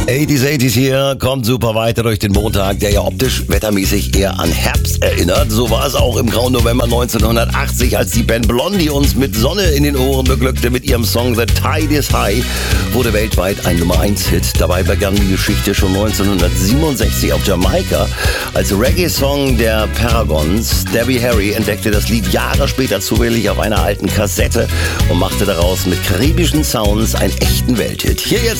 80s hier, kommt super weiter durch den Montag, der ja optisch wettermäßig eher an Herbst erinnert. So war es auch im grauen November 1980, als die Band Blondie uns mit Sonne in den Ohren beglückte mit ihrem Song The Tide is High, wurde weltweit ein Nummer-1-Hit. Dabei begann die Geschichte schon 1967 auf Jamaika. Als Reggae-Song der Paragons, Debbie Harry entdeckte das Lied Jahre später zufällig auf einer alten Kassette und machte daraus mit karibischen Sounds einen echten Welthit. Hier jetzt